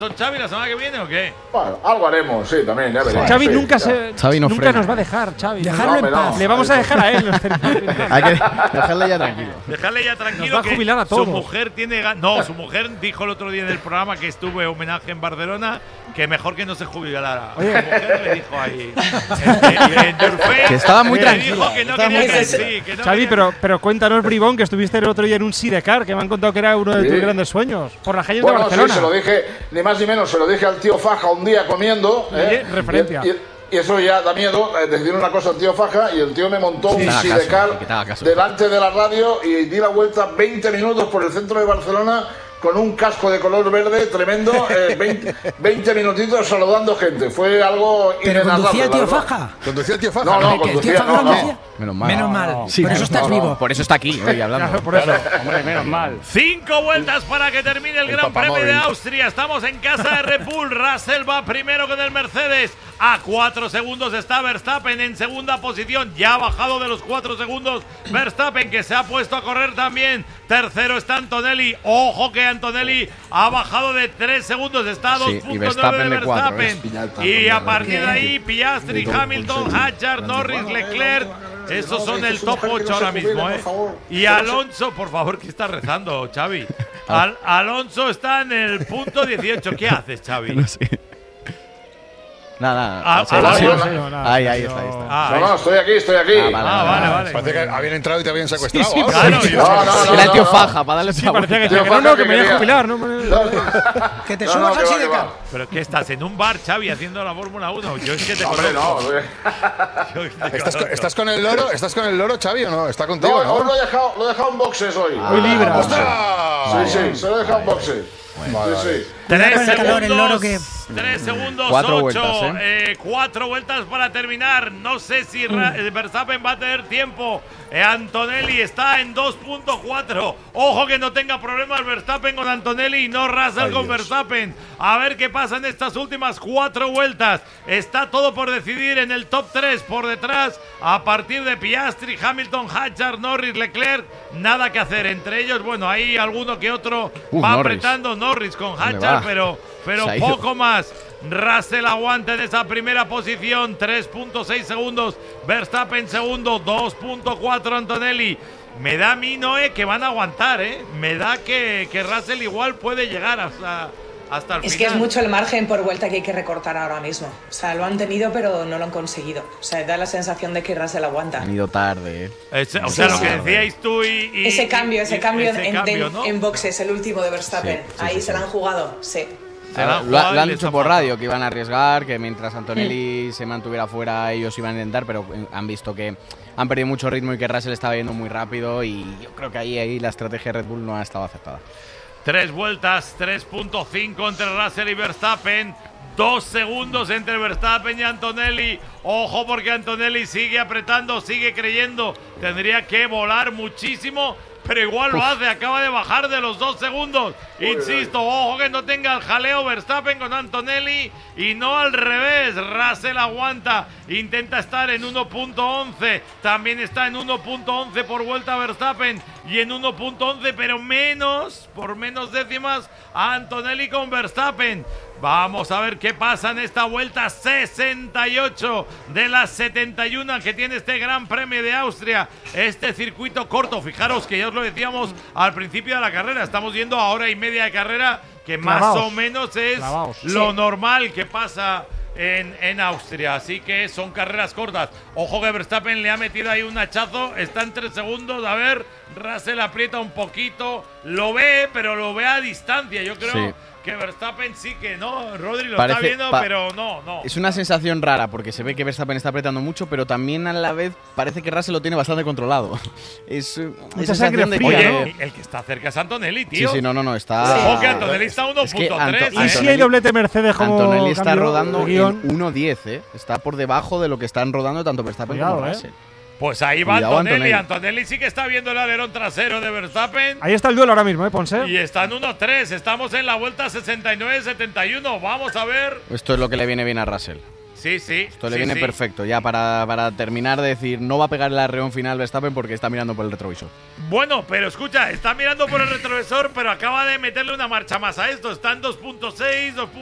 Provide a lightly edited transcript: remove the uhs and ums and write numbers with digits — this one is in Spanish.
Xavi la semana que viene o qué? Bueno, algo haremos, sí, también, ya veremos. Xavi sí, nunca ya. nos va a dejar, Xavi. Dejarlo en paz. Le vamos a dejar a él. Hay que dejarle ya tranquilo. Dejarle ya tranquilo. Nos va a jubilar a todos. Su mujer tiene su mujer dijo el otro día en el programa que estuve homenaje en Barcelona que mejor que no se jubilara. Oye, su mujer le dijo ahí en Durfé, que estaba muy tranquilo. Dijo que no quería que sí, que no Xavi, quería. pero cuéntanos, Bribón, que estuviste el otro día en un sidecar, que me han contado que era uno de tus grandes sueños, por las calles de Barcelona. Sí, se lo dije, ni más ni menos, se lo dije al tío Faja un día comiendo. Referencia. Y eso ya da miedo, decir una cosa al tío Faja, y el tío me montó un sidecar delante de la radio y di la vuelta 20 minutos por el centro de Barcelona con un casco de color verde tremendo, 20 minutitos saludando gente. Fue algo inenarrable. ¿Conducía el tío Faja? ¿Conducía el tío Faja? No, conducía, no. Menos mal. Menos mal. Sí, por eso estás vivo. Por eso está aquí hoy hablando. Claro, por eso. Hombre, menos mal. 5 vueltas para que termine el Gran Premio de Austria. Estamos en casa de Red Bull. Russell va primero con el Mercedes. A 4 segundos está Verstappen en segunda posición. Ya ha bajado de los 4 segundos Verstappen, que se ha puesto a correr también. Tercero está Antonelli. Ojo que Antonelli ha bajado de 3 segunos. Está a 2.9 de Verstappen. Y a partir de ahí, Piastri, Hamilton, Hadjar, Norris, Leclerc. Esos son el top 8 ahora mismo, ¿eh? Y Alonso, por favor, ¿qué está rezando, Xavi? Alonso está en el punto 18. ¿Qué haces, Xavi? No sé. Nada. Ahí está. No, estoy aquí. Vale. Parece que habían entrado y te habían secuestrado. Sí, claro. Era el tío Faja, para darle esa parecía vuelta. que me voy a jubilar, ¿no? Que te subas al sidecar. ¿Pero qué estás? ¿En un bar, Xavi, haciendo la Fórmula 1? Yo es que te Hombre, conozco. ¿Estás con el loro? ¿Estás con el loro, Xavi, o no? ¿Está contigo? No, lo he dejado en boxes hoy. Muy libre. Sí, se lo he dejado en boxes. Sí. 3 calor, el loro que... 3 segundos, 4 8. vueltas, 4 vueltas para terminar. No sé si Verstappen va a tener tiempo. Antonelli está en 2.4. Ojo que no tenga problemas Verstappen con Antonelli y no Russell con Verstappen. A ver qué pasa en estas últimas 4 vueltas. Está todo por decidir en el top 3. Por detrás, a partir de Piastri, Hamilton, Hadjar, Norris, Leclerc. Nada que hacer. Entre ellos, bueno, hay alguno que otro va apretando. Norris con Hadjar, pero poco más. Russell aguanta en esa primera posición, 3.6 segundos. Verstappen segundo, 2.4 Antonelli. Me da a mí, Noé, que van a aguantar, ¿eh? Me da que Russell igual puede llegar hasta el final. Es que es mucho el margen por vuelta que hay que recortar ahora mismo. O sea, lo han tenido, pero no lo han conseguido. O sea, da la sensación de que Russell aguanta. Han ido tarde, lo que decíais tú y ese cambio ¿no? en boxes, el último de Verstappen. Ahí se lo han jugado, sí. Lo han dicho por radio, que iban a arriesgar, que mientras Antonelli se mantuviera fuera ellos iban a intentar, pero han visto que han perdido mucho ritmo y que Russell estaba yendo muy rápido, y yo creo que ahí la estrategia de Red Bull no ha estado aceptada. 3 vueltas, 3.5 entre Russell y Verstappen. 2 segundos entre Verstappen y Antonelli. Ojo, porque Antonelli sigue apretando, sigue creyendo. Tendría que volar muchísimo, pero igual lo hace. Acaba de bajar de los 2 segundos. Insisto, ojo que no tenga el jaleo Verstappen con Antonelli y no al revés. Russell aguanta, intenta estar en 1.11. También está en 1.11 por vuelta Verstappen y en 1.11, pero por menos décimas a Antonelli con Verstappen. Vamos a ver qué pasa en esta vuelta 68 de las 71 que tiene este Gran Premio de Austria. Este circuito corto, fijaros que ya os lo decíamos al principio de la carrera, estamos yendo a hora y media de carrera, que más o menos es lo normal que pasa en Austria. Así que son carreras cortas. Ojo que Verstappen le ha metido ahí un hachazo, está en 3 segundos. A ver, Russell aprieta un poquito, lo ve, pero lo ve a distancia. Yo creo que Verstappen sí que no. Rodri lo está viendo, pero no. Es una sensación rara porque se ve que Verstappen está apretando mucho, pero también a la vez parece que Russell lo tiene bastante controlado. Es esa sangre fría, Oye, el que está cerca es Antonelli, tío. Sí, no, está... Ojo que Antonelli está 1.3. ¿Y si hay doblete Mercedes como Antonelli está rodando en 1.10, Está por debajo de lo que están rodando tanto Verstappen como Russell. Pues ahí va Antonelli. Antonelli sí que está viendo el alerón trasero de Verstappen. Ahí está el duelo ahora mismo, Ponce. Y está en 1.3. Estamos en la vuelta 69-71. Vamos a ver. Esto es lo que le viene bien a Russell. Sí. Esto le viene perfecto ya para terminar de decir, no va a pegar el arreón final Verstappen porque está mirando por el retrovisor. Bueno, pero escucha, está mirando por el retrovisor, pero acaba de meterle una marcha más a esto. Está en 2.6,